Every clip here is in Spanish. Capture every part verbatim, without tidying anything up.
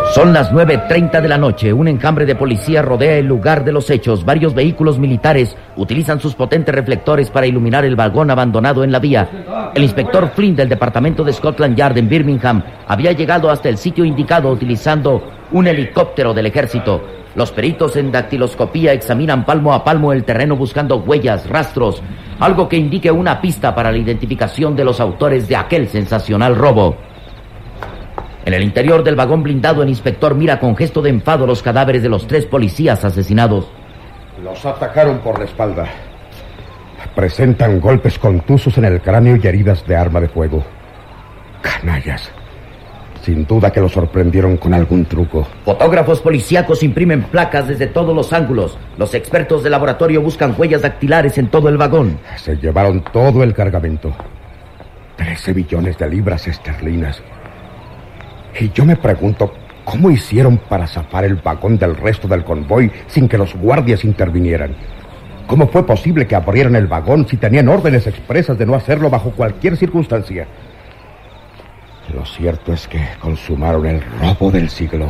Son las nueve treinta de la noche. Un enjambre de policía rodea el lugar de los hechos. Varios vehículos militares utilizan sus potentes reflectores para iluminar el vagón abandonado en la vía. El inspector Flynn del departamento de Scotland Yard en Birmingham había llegado hasta el sitio indicado utilizando un helicóptero del ejército. Los peritos en dactiloscopía examinan palmo a palmo el terreno buscando huellas, rastros, algo que indique una pista para la identificación de los autores de aquel sensacional robo. En el interior del vagón blindado, el inspector mira con gesto de enfado los cadáveres de los tres policías asesinados. Los atacaron por la espalda. Presentan golpes contusos en el cráneo y heridas de arma de fuego. Canallas. Sin duda que los sorprendieron con algún truco. Fotógrafos policíacos imprimen placas desde todos los ángulos. Los expertos de laboratorio buscan huellas dactilares en todo el vagón. Se llevaron todo el cargamento. Trece billones de libras esterlinas. Y yo me pregunto, ¿cómo hicieron para zafar el vagón del resto del convoy sin que los guardias intervinieran? ¿Cómo fue posible que abrieran el vagón si tenían órdenes expresas de no hacerlo bajo cualquier circunstancia? Lo cierto es que consumaron el robo del siglo.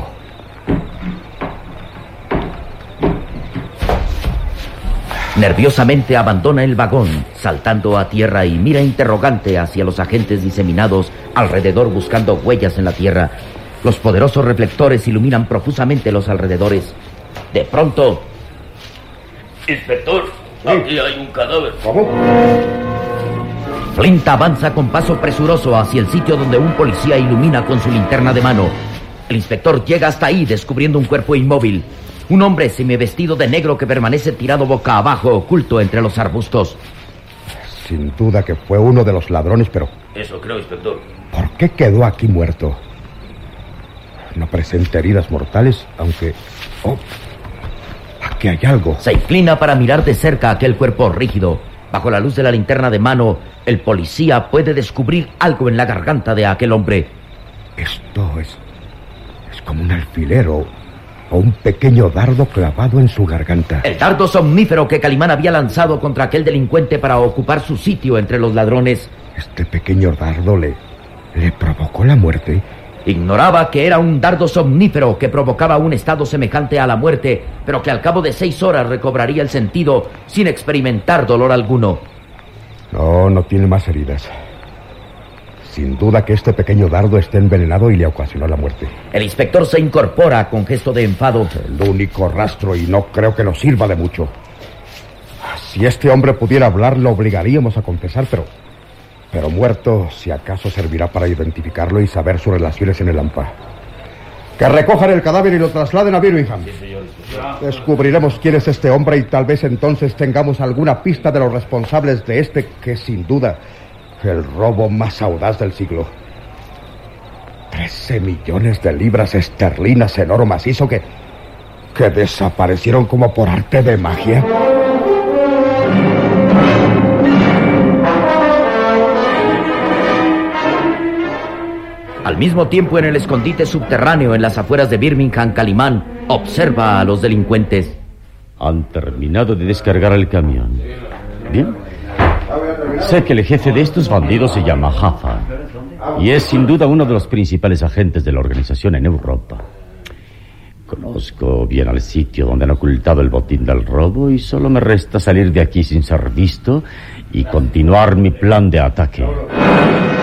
Nerviosamente abandona el vagón, saltando a tierra y mira interrogante hacia los agentes diseminados alrededor buscando huellas en la tierra. Los poderosos reflectores iluminan profusamente los alrededores. De pronto... Inspector, aquí hay un cadáver. ¿Cómo? Flint avanza con paso presuroso hacia el sitio donde un policía ilumina con su linterna de mano. El inspector llega hasta ahí descubriendo un cuerpo inmóvil. Un hombre semivestido de negro que permanece tirado boca abajo, oculto entre los arbustos. Sin duda que fue uno de los ladrones, pero... Eso creo, inspector. ¿Por qué quedó aquí muerto? No presenta heridas mortales, aunque... Oh, aquí hay algo. Se inclina para mirar de cerca aquel cuerpo rígido. Bajo la luz de la linterna de mano, el policía puede descubrir algo en la garganta de aquel hombre. Esto es... es como un alfilero o un pequeño dardo clavado en su garganta. El dardo somnífero que Calimán había lanzado contra aquel delincuente para ocupar su sitio entre los ladrones. Este pequeño dardo le... le provocó la muerte. Ignoraba que era un dardo somnífero que provocaba un estado semejante a la muerte, pero que al cabo de seis horas recobraría el sentido sin experimentar dolor alguno. No, no tiene más heridas. Sin duda que este pequeño dardo está envenenado y le ocasionó la muerte. El inspector se incorpora con gesto de enfado. El único rastro, y no creo que nos sirva de mucho. Si este hombre pudiera hablar, lo obligaríamos a confesar, pero... Pero muerto, si acaso servirá para identificarlo y saber sus relaciones en el AMPA. Que recojan el cadáver y lo trasladen a Birmingham. Sí, señor. Descubriremos quién es este hombre y tal vez entonces tengamos alguna pista de los responsables de este, que sin duda... el robo más audaz del siglo. Trece millones de libras esterlinas en oro macizo que... que desaparecieron como por arte de magia. Al mismo tiempo, en el escondite subterráneo en las afueras de Birmingham, Calimán observa a los delincuentes. Han terminado de descargar el camión. Bien. Sé que el jefe de estos bandidos se llama Jaffa y es sin duda uno de los principales agentes de la organización en Europa. Conozco bien al sitio donde han ocultado el botín del robo y solo me resta salir de aquí sin ser visto y continuar mi plan de ataque.